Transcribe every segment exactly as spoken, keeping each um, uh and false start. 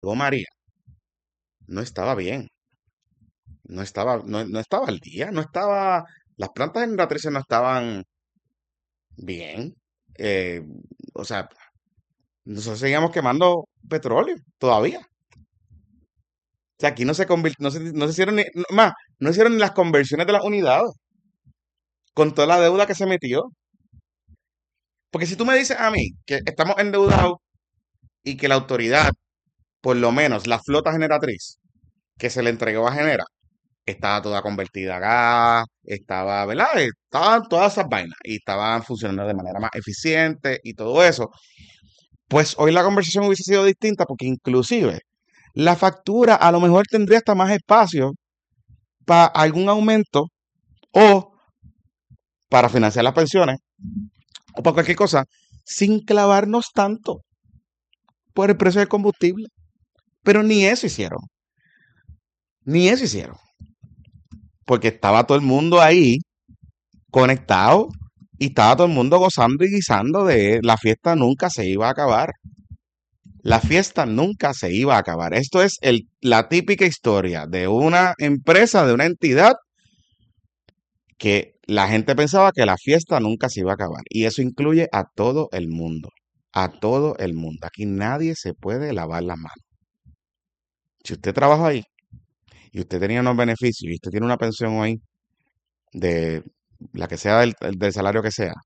María no estaba bien, no estaba, no, no estaba al día, no estaba, las plantas generatrices no estaban bien. eh, o sea, nosotros seguíamos quemando petróleo todavía. O sea, aquí no se convir- no se, no se hicieron ni, no- más, no hicieron ni las conversiones de las unidades con toda la deuda que se metió. Porque si tú me dices a mí que estamos endeudados y que la autoridad, por lo menos la flota generatriz que se le entregó a Genera, estaba toda convertida a gas, estaba, ¿verdad? Estaban todas esas vainas y estaban funcionando de manera más eficiente y todo eso. Pues hoy la conversación hubiese sido distinta porque inclusive la factura a lo mejor tendría hasta más espacio para algún aumento o para financiar las pensiones o para cualquier cosa sin clavarnos tanto por el precio del combustible. Pero ni eso hicieron, ni eso hicieron, porque estaba todo el mundo ahí conectado y estaba todo el mundo gozando y guisando de la fiesta nunca se iba a acabar. La fiesta nunca se iba a acabar. Esto es el, la típica historia de una empresa, de una entidad que la gente pensaba que la fiesta nunca se iba a acabar. Y eso incluye a todo el mundo. A todo el mundo. Aquí nadie se puede lavar las manos. Si usted trabaja ahí y usted tenía unos beneficios y usted tiene una pensión ahí de la que sea del, del salario que sea,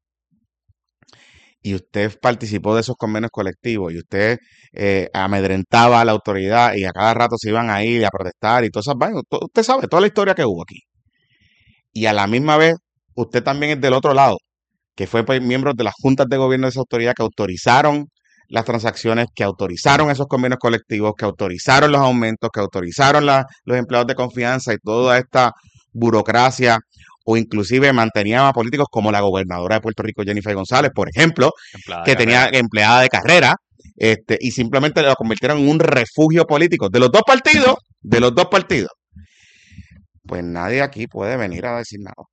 y usted participó de esos convenios colectivos y usted eh, amedrentaba a la autoridad y a cada rato se iban a ir a protestar y todas esas vainas, usted sabe toda la historia que hubo aquí. Y a la misma vez, usted también es del otro lado, que fue pues, miembro de las juntas de gobierno de esa autoridad que autorizaron las transacciones, que autorizaron esos convenios colectivos, que autorizaron los aumentos, que autorizaron la, los empleados de confianza y toda esta burocracia, o inclusive mantenían a políticos como la gobernadora de Puerto Rico, Jennifer González, por ejemplo, Empleada de que tenía carrera. empleada de carrera, este, y simplemente lo convirtieron en un refugio político de los dos partidos, de los dos partidos. Pues nadie aquí puede venir a decir nada.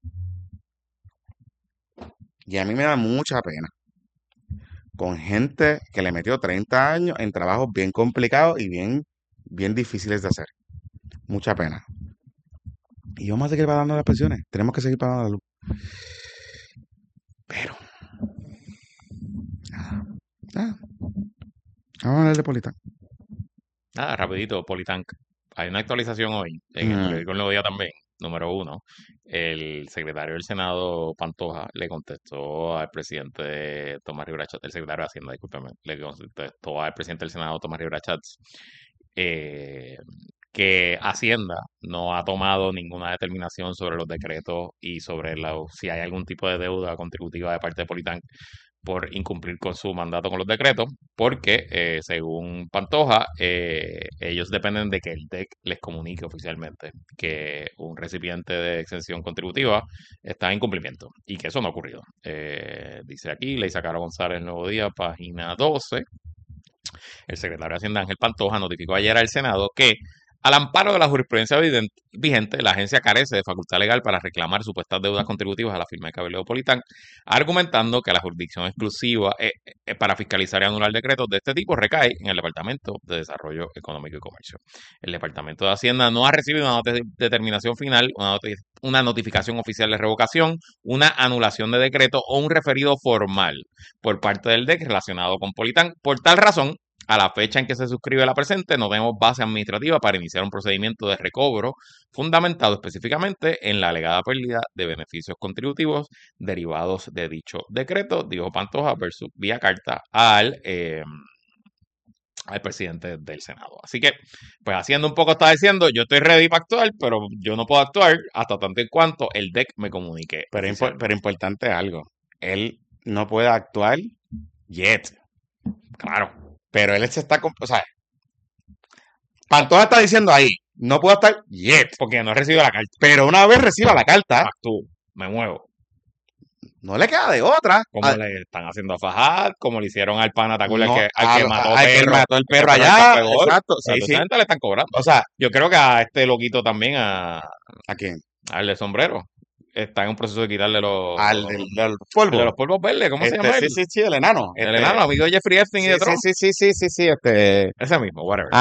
Y a mí me da mucha pena con gente que le metió treinta años en trabajos bien complicados y bien, bien difíciles de hacer. Mucha pena. Y vamos a seguir pagando las pensiones. Tenemos que seguir pagando la luz. Pero, nada, nada. Vamos a hablar de Politán. Nada, rapidito, Politank. Hay una actualización hoy en el Mm, periódico El Nuevo Día también. Número uno, el secretario del Senado, Pantoja, le contestó al presidente Tomás Rivera Chats, el secretario de Hacienda, discúlpeme, le contestó al presidente del Senado, Tomás Rivera Chats, eh, que Hacienda no ha tomado ninguna determinación sobre los decretos y sobre la, si hay algún tipo de deuda contributiva de parte de Politank por incumplir con su mandato con los decretos, porque eh, según Pantoja, eh, ellos dependen de que el D E C les comunique oficialmente que un recipiente de exención contributiva está en cumplimiento y que eso no ha ocurrido. Eh, dice aquí, Leisa Caro González, Nuevo Día, página doce. El secretario de Hacienda Ángel Pantoja notificó ayer al Senado que, al amparo de la jurisprudencia vigente, la agencia carece de facultad legal para reclamar supuestas deudas contributivas a la firma de Cabello Politán, argumentando que la jurisdicción exclusiva eh, eh, para fiscalizar y anular decretos de este tipo recae en el Departamento de Desarrollo Económico y Comercio. El Departamento de Hacienda no ha recibido una not determinación final, una, not una notificación oficial de revocación, una anulación de decreto o un referido formal por parte del D E C relacionado con Politán. Por tal razón, a la fecha en que se suscribe la presente, no tenemos base administrativa para iniciar un procedimiento de recobro fundamentado específicamente en la alegada pérdida de beneficios contributivos derivados de dicho decreto, dijo Pantoja versus vía carta al, eh, al presidente del Senado. Así que, pues haciendo un poco está diciendo, yo estoy ready para actuar, pero yo no puedo actuar hasta tanto en cuanto el D E C me comunique pero, impo- pero oficialmente. importante algo. Él no puede actuar yet. Claro, Pero él se está... O sea, Pantoja está diciendo ahí, no puedo estar yet. porque no he recibido la carta. Pero una vez reciba la carta, Actúo, me muevo. no le queda de otra. Como A- le están haciendo a Fajad, como le hicieron al pana, ¿te acuerdas? Al no, que, al que al, mató al que perro, mató el al que perro perro el allá, campeón, exacto, pero a sí, toda sí. esa gente le están cobrando. O sea, Yo creo que a este loquito también, a, ¿a quién? al de sombrero, está en un proceso de quitarle los, al los- del, del el de polvo. los polvos verdes, ¿cómo se Este, llama él? sí, sí, sí, el enano. El Este, enano, amigo de Jeffrey Epstein y sí, de sí, Trump. sí, sí, sí, sí, sí, este, Ese mismo, whatever.